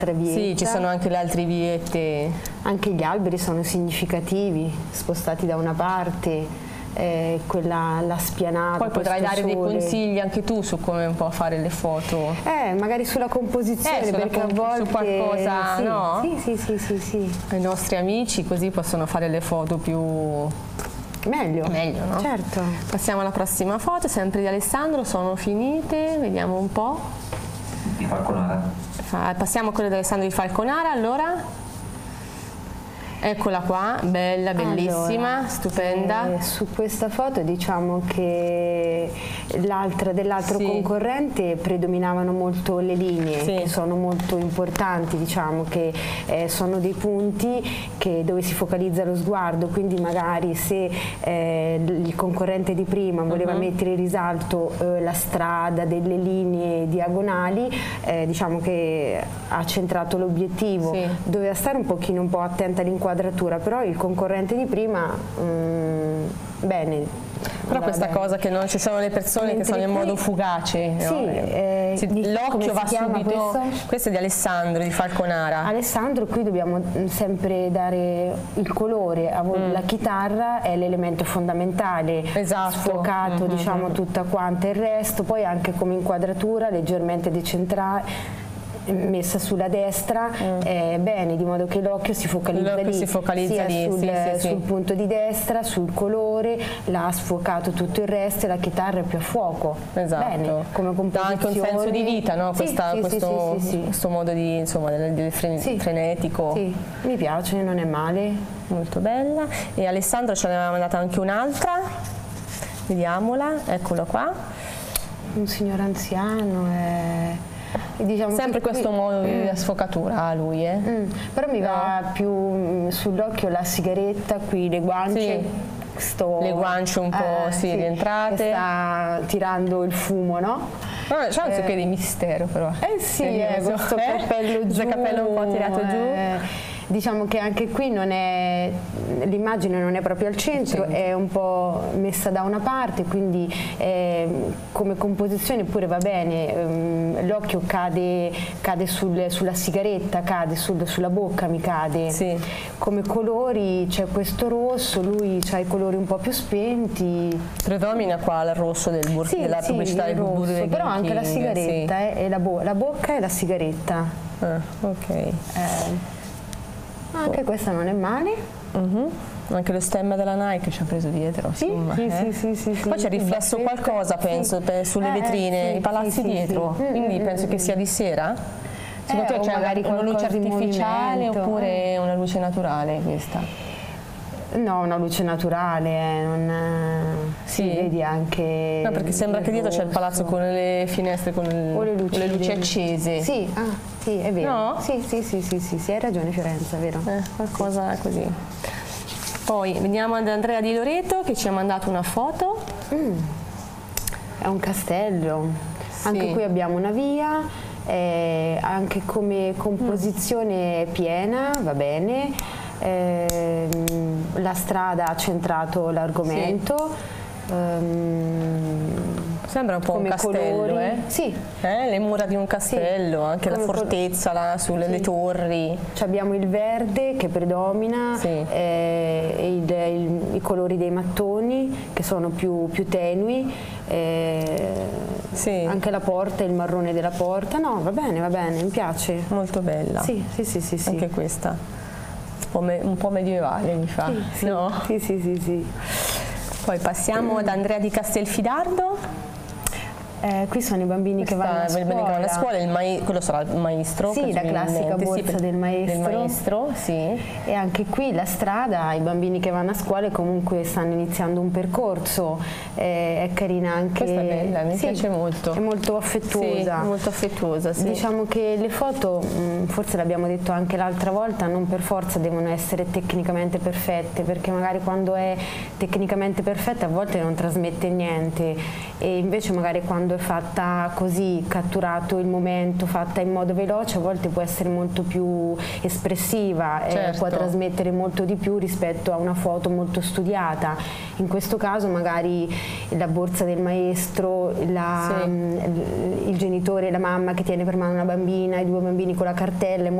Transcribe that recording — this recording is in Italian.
Sì, ci sono anche le altre viette. Anche gli alberi sono significativi, spostati da una parte, la spianata. Poi potrai dare dei consigli anche tu su come un po' fare le foto. Magari sulla composizione, perché a volte... su qualcosa, sì, no? Sì. Ai nostri amici, così possono fare le foto più... Meglio, no? Certo. Passiamo alla prossima foto, sempre di Alessandro, sono finite, vediamo un po'. Di Falconara. Passiamo a quella di Alessandro di Falconara, allora. Eccola qua, bella, bellissima, allora, stupenda. Su questa foto diciamo che dell'altro concorrente predominavano molto le linee, che sono molto importanti, diciamo che sono dei punti dove si focalizza lo sguardo, quindi magari se il concorrente di prima voleva mettere in risalto la strada, delle linee diagonali, diciamo che ha centrato l'obiettivo, doveva stare un po' attenta all'inquadratura, però il concorrente di prima bene. Però questa cosa che non ci sono le persone che sono in modo fugace, l'occhio va subito. Questo è di Alessandro di Falconara. Alessandro, qui dobbiamo sempre dare il colore, la chitarra è l'elemento fondamentale, sfocato diciamo tutta quanta, il resto poi anche come inquadratura leggermente decentrata, messa sulla destra, bene, di modo che l'occhio si focalizza sul punto di destra, sul colore, l'ha sfocato tutto il resto e la chitarra è più a fuoco. Bene, come composizione. Dà anche un senso di vita, no? Questo modo di, insomma, frenetico. Sì, mi piace, non è male. Molto bella. E Alessandro ce ne aveva mandata anche un'altra, vediamola, eccola qua. Un signor anziano, diciamo sempre questo modo di sfocatura a lui, però mi va più sull'occhio la sigaretta, qui le guance, le guance un po' rientrate, che sta tirando il fumo, no? C'è un succo di mistero però. Questo cappello giù, cappello un po' tirato giù. Diciamo che anche qui l'immagine non è proprio al centro, è un po' messa da una parte, quindi come composizione pure va bene, l'occhio cade sulla sigaretta, cade sulla bocca, mi cade. Come colori c'è questo rosso, lui ha i colori un po' più spenti. Predomina qua il rosso della pubblicità del Burger King, però anche la sigaretta, e la bocca e la sigaretta. Anche questa non è male. Anche lo stemma della Nike ci ha preso dietro. Sì. Poi c'è riflesso qualcosa, penso, sulle vetrine, i palazzi dietro. Quindi penso che sia di sera. Secondo te c'è magari una luce artificiale oppure una luce naturale questa? No, una luce naturale, si vedi anche. No, perché sembra che dietro c'è il palazzo con le finestre, con le luci accese. Sì, è vero. No? Sì, hai ragione Fiorenza, è vero. Qualcosa così. Poi veniamo ad Andrea Di Loreto che ci ha mandato una foto. È un castello. Anche qui abbiamo una via, anche come composizione piena, va bene. La strada ha centrato l'argomento. Sembra un po' un castello, le mura di un castello, anche la fortezza là sulle torri. Abbiamo il verde che predomina, i colori dei mattoni che sono più tenui, anche la porta, il marrone della porta. No, va bene, mi piace. Molto bella. Sì. Anche questa. Un po' medievale mi fa. Sì. Poi passiamo ad Andrea di Castelfidardo. Qui sono i bambini che vanno a scuola. Quello sarà il maestro. Sì, la classica borsa del maestro. E anche qui la strada, i bambini che vanno a scuola e comunque stanno iniziando un percorso. È carina anche. Questa è bella, mi piace molto. È molto affettuosa. Molto affettuosa, Diciamo che le foto, forse l'abbiamo detto anche l'altra volta, non per forza devono essere tecnicamente perfette, perché magari quando è tecnicamente perfetta a volte non trasmette niente, e invece magari quando quando è fatta così, catturato il momento, fatta in modo veloce, a volte può essere molto più espressiva, può trasmettere molto di più rispetto a una foto molto studiata. In questo caso magari la borsa del maestro, il genitore, la mamma che tiene per mano una bambina, i due bambini con la cartella,